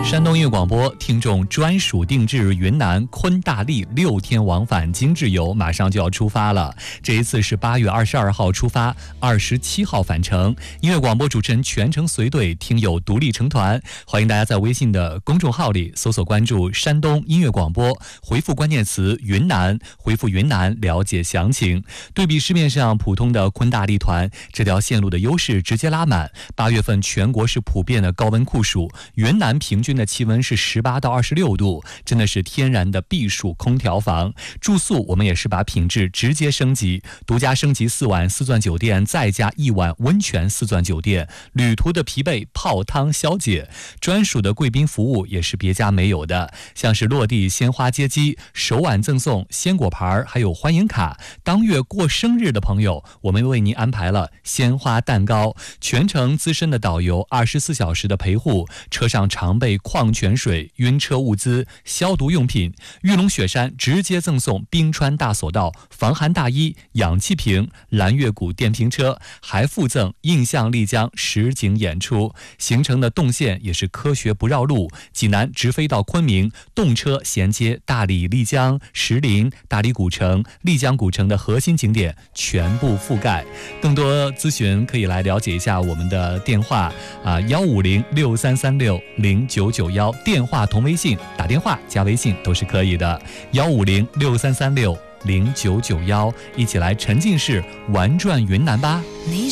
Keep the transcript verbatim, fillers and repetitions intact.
山东音乐广播听众专属定制云南昆大丽六天往返精致游马上就要出发了。这一次是八月二十二号出发，二十七号返程。音乐广播主持人全程随队，听友独立成团。欢迎大家在微信的公众号里搜索关注山东音乐广播，回复关键词云南，回复云南了解详情。对比市面上普通的昆大丽团，这条线路的优势直接拉满。八月份全国是普遍的高温酷暑，云南平均的气温是十八到二十六度，真的是天然的避暑空调房。住宿我们也是把品质直接升级，独家升级四晚四钻酒店，再加一晚温泉四钻酒店，旅途的疲惫泡汤消解。专属的贵宾服务也是别家没有的，像是落地鲜花接机，首晚赠送鲜果盘，还有欢迎卡。当月过生日的朋友，我们为您安排了鲜花蛋糕，全程资深的导游，二十四小时的陪护，车上常备矿泉水、晕车物资、消毒用品。玉龙雪山直接赠送冰川大索道、防寒大衣、氧气瓶、蓝月谷电瓶车，还附赠印象丽江实景演出。行程的动线也是科学不绕路，济南直飞到昆明，动车衔接大理、丽江、石林、大理古城、丽江古城的核心景点全部覆盖。更多咨询可以来了解一下我们的电话啊，幺五零六三三六零九九幺，电话同微信，打电话加微信都是可以的。幺五零六三三六零九九幺，一起来沉浸式玩转云南吧。